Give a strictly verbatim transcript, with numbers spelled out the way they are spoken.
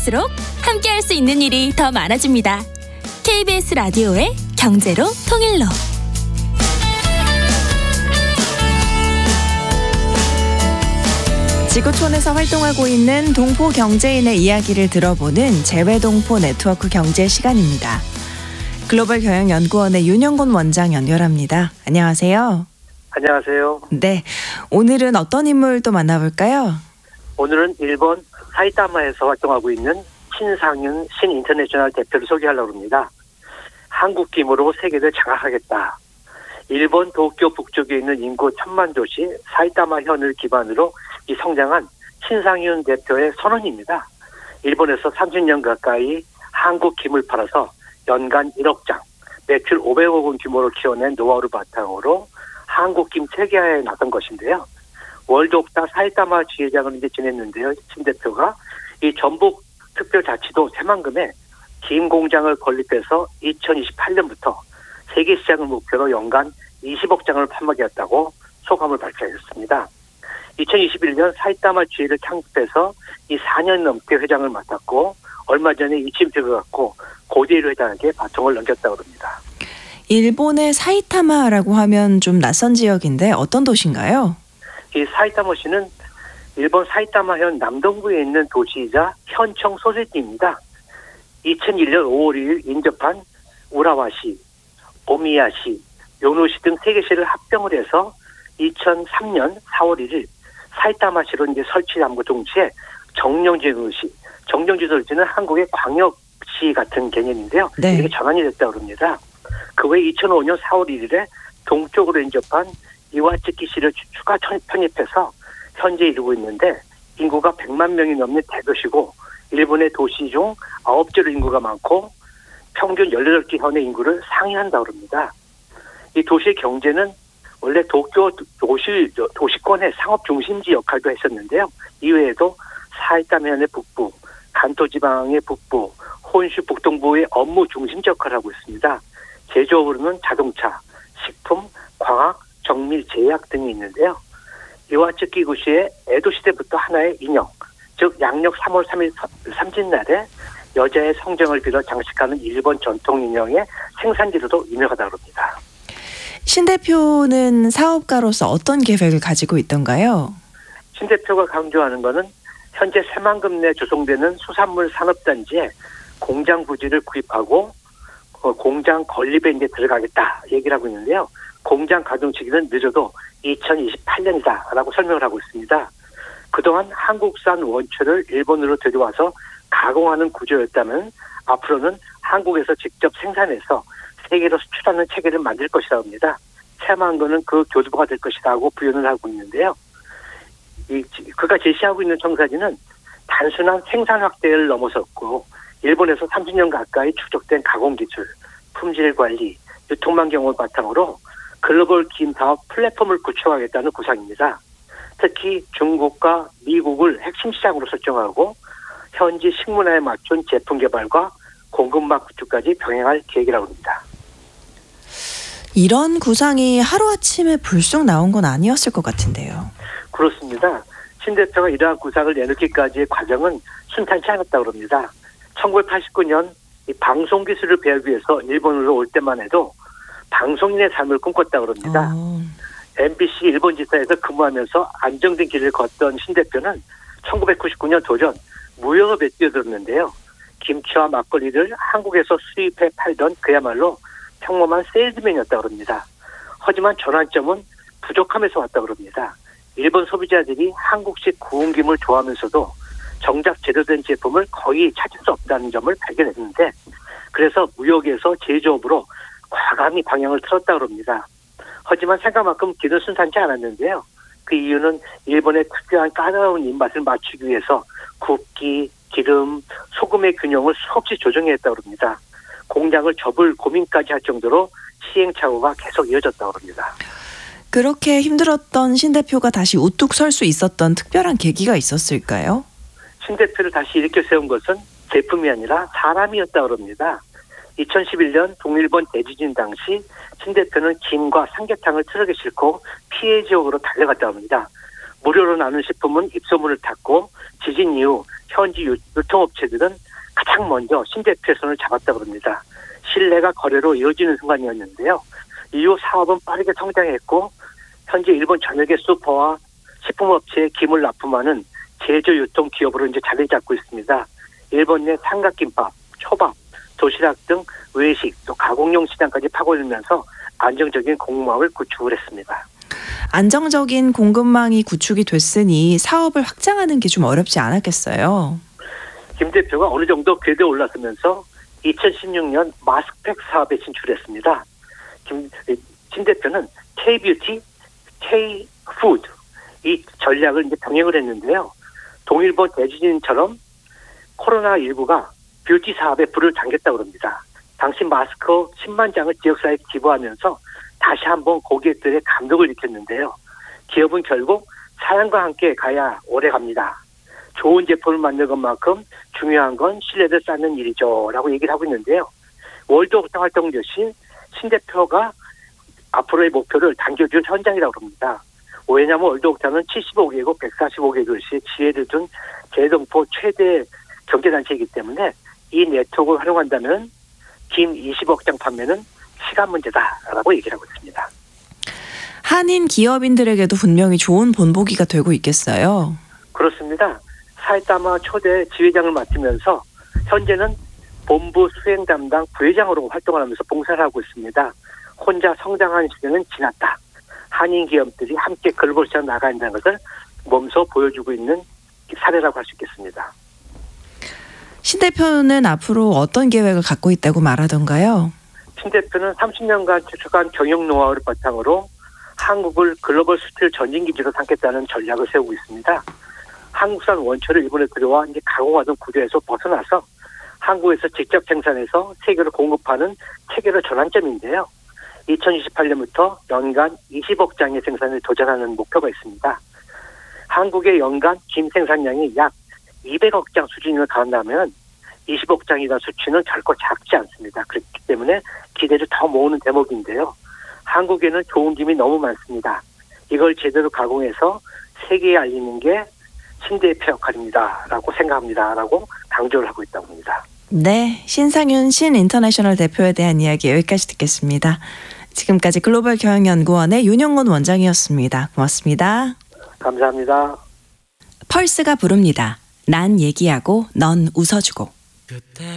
갈수록 함께할 수 있는 일이 더 많아집니다. 케이비에스 라디오의 경제로 통일로. 지구촌에서 활동하고 있는 동포 경제인의 이야기를 들어보는 재외동포 네트워크 경제 시간입니다. 글로벌 경영연구원의 윤영곤 원장 연결합니다. 안녕하세요. 안녕하세요. 네, 오늘은 어떤 인물 또 만나볼까요? 오늘은 일본 사이타마에서 활동하고 있는 신상윤 신인터내셔널 대표를 소개하려고 합니다. 한국 규모로 세계를 장악하겠다. 일본 도쿄 북쪽에 있는 인구 천만 도시 사이타마 현을 기반으로 이 성장한 신상윤 대표의 선언입니다. 일본에서 삼십 년 가까이 한국 김을 팔아서 연간 일억 장, 매출 오백억 원 규모로 키워낸 노하우를 바탕으로 한국 김 체계화에 나선 것인데요. 월드옥타 사이타마 지회장을 이제 지냈는데요. 신 대표가 이 전북 특별자치도 새만금에 김 공장을 건립해서 이천이십팔 년부터 세계 시장을 목표로 연간 이십억 장을 판매하겠다고 소감을 발표했습니다. 이천이십일 년 사이타마 지회를 창립해서 이 사 년 넘게 회장을 맡았고 얼마 전에 이침표를 갖고 고대일 회장에게 바통을 넘겼다고 합니다. 일본의 사이타마라고 하면 좀 낯선 지역인데 어떤 도시인가요? 이 사이타마시는 일본 사이타마현 남동부에 있는 도시이자 현청 소재지입니다. 이천일 년 오월 일 일 인접한 우라와시, 오미야시, 요노시 등 세 개 시를 합병을 해서 이천삼 년 사월 일 일 사이타마시로 이제 설치함과 동시에 정령지도시, 정령지도시는 한국의 광역시 같은 개념인데요. 네. 이렇게 전환이 됐다고 합니다. 그 외에 이천오 년 사월 일 일에 동쪽으로 인접한 이와츠키시를 추가 편입해서 현재 이루고 있는데 인구가 백만 명이 넘는 대도시고 일본의 도시 중 아홉째로 인구가 많고 평균 열여덟 개 현의 인구를 상회한다고 합니다. 이 도시의 경제는 원래 도쿄 도시, 도시권의 상업 중심지 역할도 했었는데요. 이외에도 사이타마현의 북부, 간토 지방의 북부, 혼슈 북동부의 업무 중심지 역할을 하고 있습니다. 제조업으로는 자동차, 식품, 광학, 정밀, 제약 등이 있는데요. 이와츠키구시의 에도 시대부터 하나의 인형, 즉 양력 삼월 삼일 삼진날에 여자의 성정을 빌어 장식하는 일본 전통 인형의 생산지로도 유명하다고 합니다. 신 대표는 사업가로서 어떤 계획을 가지고 있던가요? 신 대표가 강조하는 것은 현재 새만금 내 조성되는 수산물 산업단지에 공장 부지를 구입하고 공장 건립에 이제 들어가겠다 얘기를 하고 있는데요. 공장 가동 시기는 늦어도 이천이십팔 년이다라고 설명을 하고 있습니다. 그동안 한국산 원초를 일본으로 들여와서 가공하는 구조였다면 앞으로는 한국에서 직접 생산해서 세계로 수출하는 체계를 만들 것이라고 합니다. 새만금은 그 교두보가 될 것이라고 부연을 하고 있는데요. 이, 그가 제시하고 있는 청사진은 단순한 생산 확대를 넘어섰고 일본에서 삼십 년 가까이 축적된 가공기술, 품질관리, 유통망 경험을 바탕으로 글로벌 김 사업 플랫폼을 구축하겠다는 구상입니다. 특히 중국과 미국을 핵심 시장으로 설정하고 현지 식문화에 맞춘 제품 개발과 공급망 구축까지 병행할 계획이라고 합니다. 이런 구상이 하루아침에 불쑥 나온 건 아니었을 것 같은데요. 그렇습니다. 신 대표가 이러한 구상을 내놓기까지의 과정은 순탄치 않았다고 합니다. 천구백팔십구 년 이 방송 기술을 배우기 위해서 일본으로 올 때만 해도 방송인의 삶을 꿈꿨다고 합니다. 어. 엠비씨 일본 지사에서 근무하면서 안정된 길을 걷던 신 대표는 천구백구십구 년 도전 무역업에 뛰어들었는데요. 김치와 막걸리를 한국에서 수입해 팔던 그야말로 평범한 세일즈맨이었다고 합니다. 하지만 전환점은 부족함에서 왔다고 합니다. 일본 소비자들이 한국식 구운김을 좋아하면서도 정작 제대로된 제품을 거의 찾을 수 없다는 점을 발견했는데 그래서 무역에서 제조업으로 과감히 방향을 틀었다고 합니다. 하지만 생각만큼 길은 순탄치 않았는데요. 그 이유는 일본의 특별한 까다로운 입맛을 맞추기 위해서 굽기, 기름, 소금의 균형을 수없이 조정해야 했다고 합니다. 공장을 접을 고민까지 할 정도로 시행착오가 계속 이어졌다고 합니다. 그렇게 힘들었던 신 대표가 다시 우뚝 설 수 있었던 특별한 계기가 있었을까요? 신 대표를 다시 일으켜 세운 것은 제품이 아니라 사람이었다고 합니다. 이천십일 년 동일본 대지진 당시 신 대표는 김과 삼계탕을 트럭에 싣고 피해 지역으로 달려갔다고 합니다. 무료로 나눈 식품은 입소문을 탔고 지진 이후 현지 유- 유통업체들은 가장 먼저 신 대표의 손을 잡았다고 합니다. 신뢰가 거래로 이어지는 순간이었는데요. 이후 사업은 빠르게 성장했고 현재 일본 전역의 슈퍼와 식품업체에 김을 납품하는 제조 유통 기업으로 이제 자리 잡고 있습니다. 일본 내 삼각김밥, 초밥, 도시락 등 외식 또 가공용 시장까지 파고들면서 안정적인 공급망을 구축을 했습니다. 안정적인 공급망이 구축이 됐으니 사업을 확장하는 게 좀 어렵지 않았겠어요. 김 대표가 어느 정도 궤도에 올랐으면서 이천십육 년 마스크팩 사업에 진출했습니다. 김, 김 대표는 K-뷰티, K-푸드 이 전략을 이제 병행을 했는데요. 동일본 대지진처럼 코로나십구가 뷰티 사업에 불을 당겼다고 합니다. 당시 마스크 십만 장을 지역사회에 기부하면서 다시 한번 고객들의 감동을 일으켰는데요. 기업은 결국 사랑과 함께 가야 오래 갑니다. 좋은 제품을 만든 것만큼 중요한 건 신뢰를 쌓는 일이죠. 라고 얘기를 하고 있는데요. 월드옥타 활동 역시 신 대표가 앞으로의 목표를 당겨줄 현장이라고 합니다. 왜냐하면 월드옥타는 칠십오 개국 백사십오 개 도시에 지혜를 둔 대동포 최대 경제단체이기 때문에 이 네트워크를 활용한다면 김 이십억 장 판매는 시간 문제다라고 얘기를 하고 있습니다. 한인 기업인들에게도 분명히 좋은 본보기가 되고 있겠어요. 그렇습니다. 사이타마 초대 지회장을 맡으면서 현재는 본부 수행 담당 부회장으로 활동을 하면서 봉사를 하고 있습니다. 혼자 성장한 시대는 지났다. 한인 기업들이 함께 글로벌 시장 나가야 한다는 것을 몸소 보여주고 있는 사례라고 할 수 있겠습니다. 신 대표는 앞으로 어떤 계획을 갖고 있다고 말하던가요? 신 대표는 삼십 년간 추적한 경영 노하우를 바탕으로 한국을 글로벌 수출 전진기지로 삼겠다는 전략을 세우고 있습니다. 한국산 원초를 일본에 들여와 이제 가공하던 구조에서 벗어나서 한국에서 직접 생산해서 세계로 공급하는 체계로 전환점인데요. 이천이십팔 년부터 연간 이십억 장의 생산을 도전하는 목표가 있습니다. 한국의 연간 김 생산량이 약 이백억 장 수준을 가한다면 이십억 장이라는 수치는 결코 작지 않습니다. 그렇기 때문에 기대를 더 모으는 대목인데요. 한국에는 좋은 김이 너무 많습니다. 이걸 제대로 가공해서 세계에 알리는 게 신 대표 역할입니다. 라고 생각합니다. 라고 강조를 하고 있다고 합니다. 네, 신상윤 신 인터내셔널 대표에 대한 이야기 여기까지 듣겠습니다. 지금까지 글로벌 경영연구원의 윤영건 원장이었습니다. 고맙습니다. 감사합니다. 펄스가 부릅니다. 난 얘기하고 넌 웃어주고.